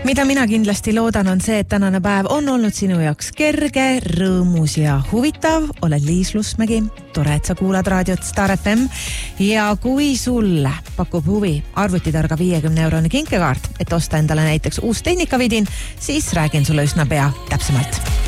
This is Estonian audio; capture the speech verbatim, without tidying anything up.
Mida mina kindlasti loodan on see, et tänane päev on olnud sinu jaoks kerge, rõõmus ja huvitav. Oled Liis Lusmägi, tore, et sa kuulad raadiot Star F M. Ja kui sulle pakub huvi arvutitarga viiekümne eurone kinkekaart, et osta endale näiteks uus tehnikavidin, siis räägin sulle üsna pea täpsemalt.